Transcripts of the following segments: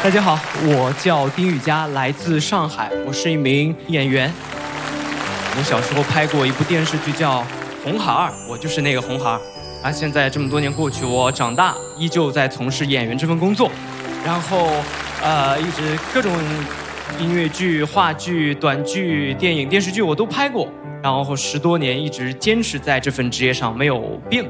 大家好，我叫丁宇佳，来自上海，我是一名演员。我小时候拍过一部电视剧叫《红孩儿》，我就是那个红孩儿。现在这么多年过去，我长大依旧在从事演员这份工作，然后一直各种音乐剧、话剧、短剧、电影、电视剧我都拍过，然后10多年一直坚持在这份职业上没有变过。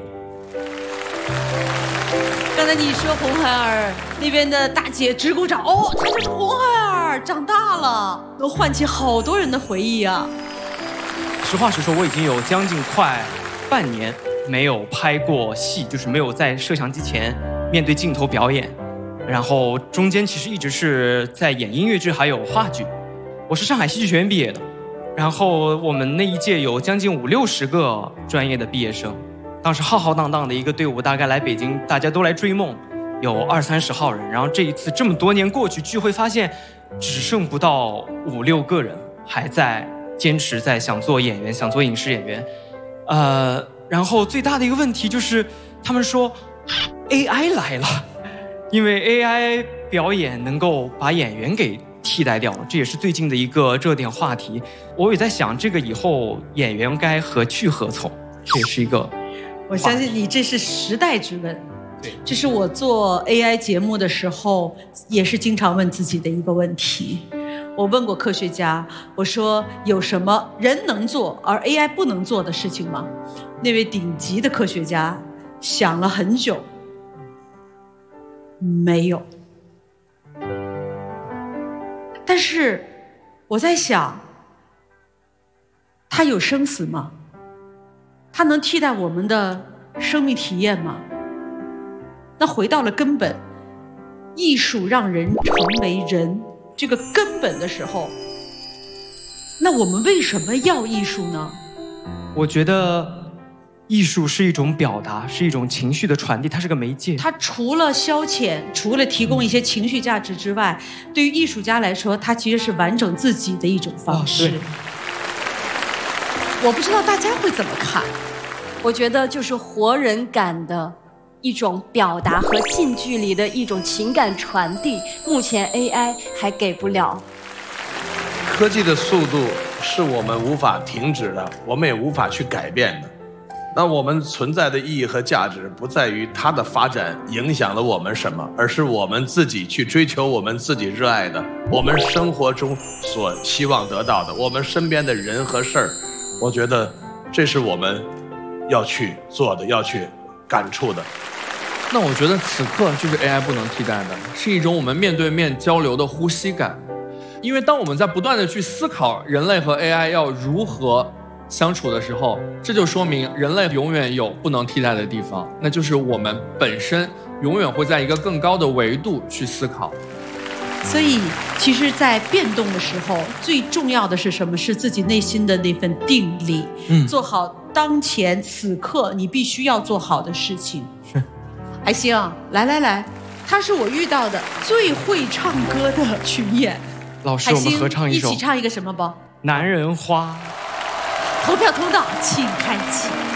刚才你说红孩儿那边的大姐直鼓掌，哦，她就是红孩儿，长大了，都唤起好多人的回忆啊。 实话实说，我已经有将近快半年没有拍过戏，就是没有在摄像机前面对镜头表演。然后中间其实一直是在演音乐剧还有话剧。我是上海戏剧学院毕业的，然后我们那一届有将近50-60个专业的毕业生。当时浩浩荡荡的一个队伍，大概来北京，大家都来追梦，有20-30号人。然后这一次这么多年过去，聚会发现只剩不到5-6个人还在坚持在想做演员，想做影视演员。然后最大的一个问题就是他们说 AI 来了，因为 AI 表演能够把演员给替代掉，这也是最近的一个热点话题。我也在想，这个以后演员该何去何从，这也是一个。 我相信你这是时代之问。对，这是我做 AI 节目的时候也是经常问自己的一个问题。我问过科学家，我说有什么人能做而 AI 不能做的事情吗？那位顶级的科学家想了很久，没有。但是我在想，它有生死吗？它能替代我们的生命体验吗？那回到了根本，艺术让人成为人这个根本的时候，那我们为什么要艺术呢？ 我觉得艺术是一种表达，是一种情绪的传递，它是个媒介。 它除了消遣，除了提供一些情绪价值之外，对于艺术家来说，它其实是完整自己的一种方式。我不知道大家会怎么看。 我觉得就是活人感的一种表达和近距离的一种情感传递，目前 AI 还给不了。 科技的速度是我们无法停止的，我们也无法去改变的。那我们存在的意义和价值不在于它的发展影响了我们什么，而是我们自己去追求我们自己热爱的，我们生活中所希望得到的，我们身边的人和事儿。我觉得这是我们要去做的，要去感触的。 那我觉得此刻就是 AI 不能替代的，是一种我们面对面交流的呼吸感。因为当我们在不断的去思考人类和 AI 要如何相处的时候，这就说明人类永远有不能替代的地方，那就是我们本身永远会在一个更高的维度去思考。 所以其实在变动的时候，最重要的是什么？是自己内心的那份定力，做好当前此刻你必须要做好的事情。 是， 还行，来，他是我遇到的最会唱歌的群演。 老师，我们合唱一首， 一起唱一个什么不？ 男人花。 投票通道请开启。